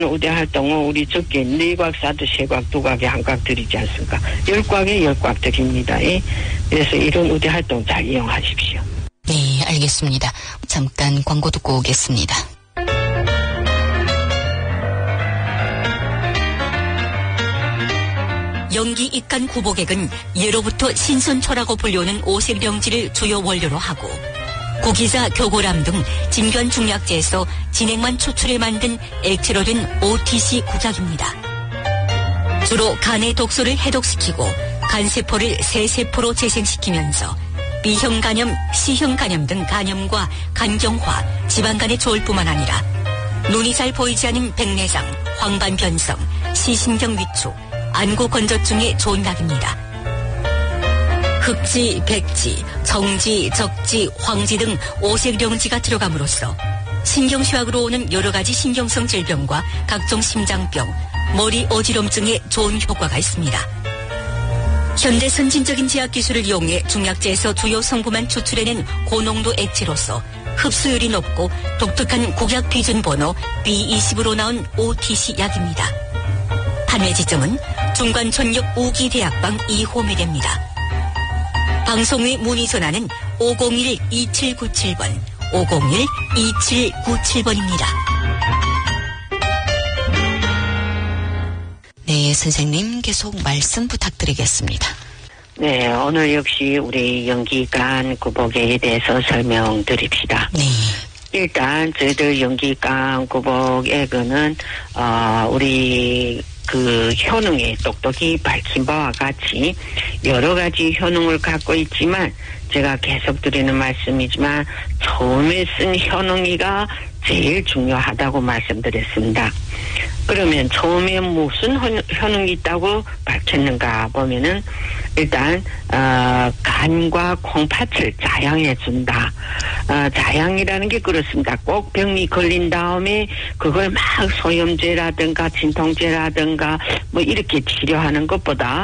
우대 활동은 우리 적게 4곽 사도 3곽 2곽에 1곽 들이지 않습니까? 10곽에 10곽 들입니다. 그래서 이런 우대 활동 잘 이용하십시오. 네, 알겠습니다. 잠깐 광고 듣고 오겠습니다. 연기 입간 구복액은 예로부터 신선초라고 불리우는 오색령지를 주요 원료로 하고 고기자, 교고람 등 진변 중약제에서 진액만 추출해 만든 액체로 된 OTC 구작입니다. 주로 간의 독소를 해독시키고 간세포를 새세포로 재생시키면서 B형 간염, C형 간염 등 간염과 간경화, 지방간에 좋을 뿐만 아니라 눈이 잘 보이지 않은 백내장, 황반변성, 시신경 위축, 안구 건조증에 좋은 약입니다. 흑지, 백지, 정지, 적지, 황지 등 오색령지가 들어감으로써 신경쇠약으로 오는 여러 가지 신경성 질병과 각종 심장병, 머리 어지럼증에 좋은 효과가 있습니다. 현대 선진적인 제약 기술을 이용해 중약제에서 주요 성분만 추출해낸 고농도 액체로서 흡수율이 높고 독특한 국약 비준 번호 B20으로 나온 OTC 약입니다. 판매 지점은 중관촌역 우기대학방 2호매대입니다. 방송의 문의 전화는 501-2797번, 501-2797번입니다. 네, 선생님 계속 말씀 부탁드리겠습니다. 네, 오늘 역시 우리 연기관 구복에 대해서 설명드립시다. 네. 일단 저희들 연기관 구복액은 우리 그 효능에 똑똑히 밝힌 바와 같이 여러 가지 효능을 갖고 있지만 제가 계속 드리는 말씀이지만 처음에 쓴 효능이가 제일 중요하다고 말씀드렸습니다. 그러면 처음에 무슨 효능이 있다고 밝혔는가 보면은 일단 간과 콩팥을 자양해준다. 자양이라는 게 그렇습니다. 꼭 병이 걸린 다음에 그걸 막 소염제라든가 진통제라든가 뭐 이렇게 치료하는 것보다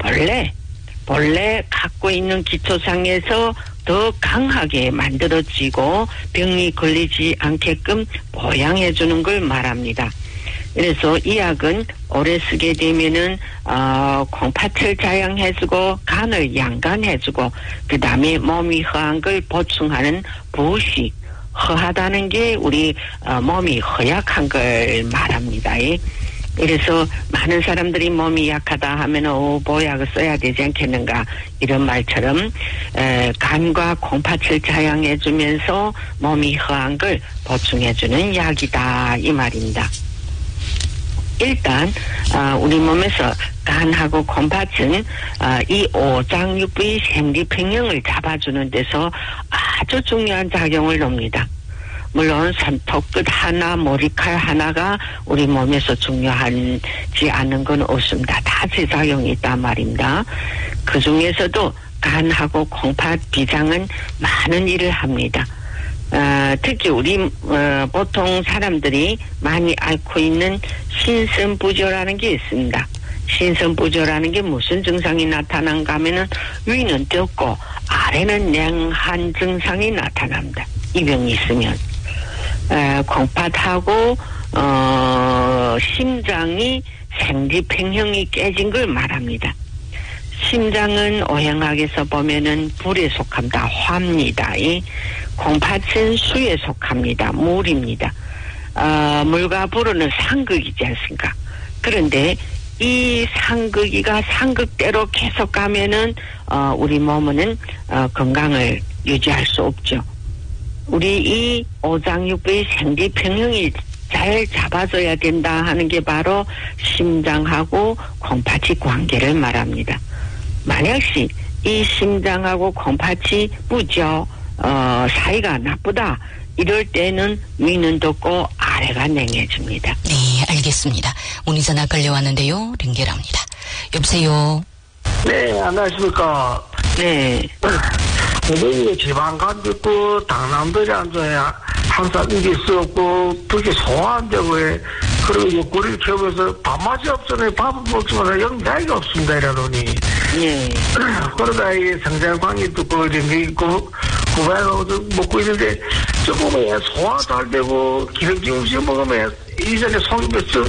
본래 갖고 있는 기초상에서 더 강하게 만들어지고 병이 걸리지 않게끔 보양해주는 걸 말합니다. 그래서 이 약은 오래 쓰게 되면은 콩팥을 자양해주고 간을 양간해주고 그 다음에 몸이 허한 걸 보충하는 부식 허하다는 게 우리 몸이 허약한 걸 말합니다. 그래서 많은 사람들이 몸이 약하다 하면 보약을 써야 되지 않겠는가 이런 말처럼 간과 콩팥을 자양해주면서 몸이 허한 걸 보충해주는 약이다 이 말입니다. 일단 우리 몸에서 간하고 콩팥은 이 오장육부의 생리평형을 잡아주는 데서 아주 중요한 작용을 합니다. 물론 손톱끝 하나, 머리칼 하나가 우리 몸에서 중요하지 않은 건 없습니다. 다 제작용이 있단 말입니다. 그 중에서도 간하고 콩팥, 비장은 많은 일을 합니다. 특히 우리 보통 사람들이 많이 앓고 있는 신선부조라는 게 있습니다. 신선부조라는 게 무슨 증상이 나타난가 하면은 위는 떴고 아래는 냉한 증상이 나타납니다. 이 병이 있으면 콩팥하고 심장이 생리팽형이 깨진 걸 말합니다. 심장은 오행학에서 보면은 불에 속합니다. 화입니다. 콩팥은 수에 속합니다. 물입니다. 물과 불은 상극이지 않습니까? 그런데 이 상극이가 상극대로 계속 가면은 우리 몸은 건강을 유지할 수 없죠. 우리 이 오장육부의 생리평형이 잘 잡아줘야 된다 하는 게 바로 심장하고 콩팥이 관계를 말합니다. 만약시 이 심장하고 콩팥이 부죠, 사이가 나쁘다 이럴 때는 위는 덥고 아래가 냉해집니다. 네, 알겠습니다. 문의 전화 걸려왔는데요. 연결합니다. 여보세요. 네, 안녕하십니까. 네. 선생님이 지방간 있고 당남들이 앉아야 항상 입이 썩고 특히 소화한다고 해. 그리고 옆구리를 키우면서 밥맛이 없잖아요. 밥은 먹지만 영양이 없습니다 이러더니. 예. 그러다 이 성장광이 있고 구바하고 먹고 있는데 조금은 소화 잘 되고 기름진 음식 먹으면 이전에 속이